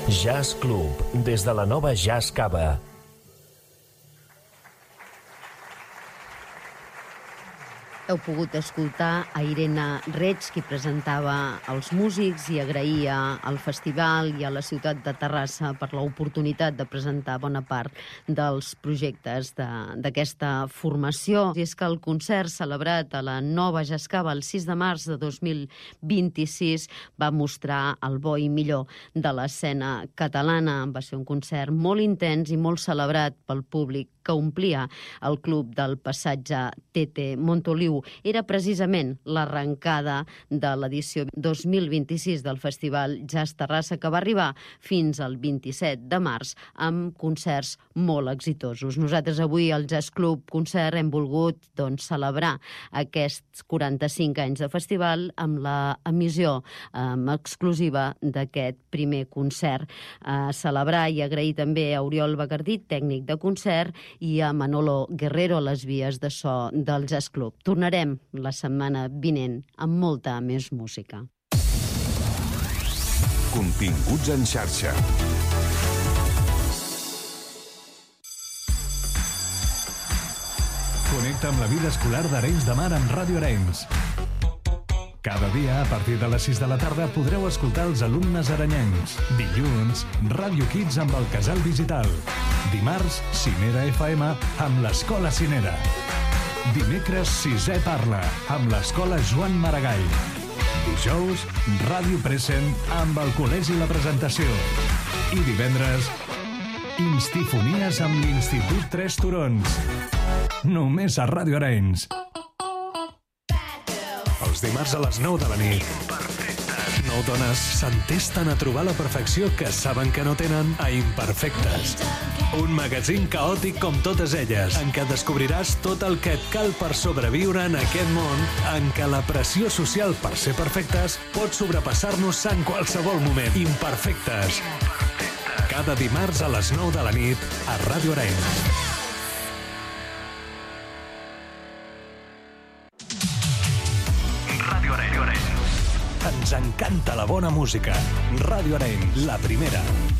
Jazz Club, des de la nova Jazz Cava. Heu pogut escoltar a Irene Reig, qui presentava els músics i agraïa al festival i a la ciutat de Terrassa per l'oportunitat de presentar bona part dels projectes d'aquesta formació. I és que el concert celebrat a la nova Jazz Cava el 6 de març de 2026 va mostrar el bo i millor de l'escena catalana. Va ser un concert molt intens i molt celebrat pel públic que omplia el club del passatge Tete Montoliu. Era precisament l'arrencada de l'edició 2026 del Festival Jazz Terrassa, que va arribar fins al 27 de març amb concerts molt exitosos. Nosaltres avui al Jazz Club Concert hem volgut celebrar aquests 45 anys de festival amb la emissió exclusiva d'aquest primer concert. Celebrar i agrair també a Oriol Bacardí, tècnic de concert, i a Manolo Guerrero, les vies de so del Jazz Club. Tornarem la setmana vinent amb molta més música. Continguts en xarxa. Connecta amb la vida escolar d'Arenys de Mar amb Ràdio Arenys. Cada dia, a partir de les 6 de la tarda, podreu escoltar els alumnes arenyencs. Dilluns, Ràdio Kids amb el Casal Digital. Dimarts, Cinera FM amb l'Escola Cinera. Dimecres, Sisè Parla amb l'Escola Joan Maragall. Dijous, Ràdio Present amb el Col·legi La Presentació. I divendres, Instifonies amb l'Institut Tres Turons. Només a Ràdio Arenys. Els dimarts a les 9 de la nit. Imperfectes. 9 dones s'entesten a trobar la perfecció que saben que no tenen a Imperfectes. Un magazín caòtic com totes elles, en què descobriràs tot el que et cal per sobreviure en aquest món, en què la pressió social per ser perfectes pot sobrepassar-nos en qualsevol moment. Imperfectes. Cada dimarts a les 9 de la nit a Ràdio Arenys. Ens encanta la bona música. Ràdio Arenys, la primera.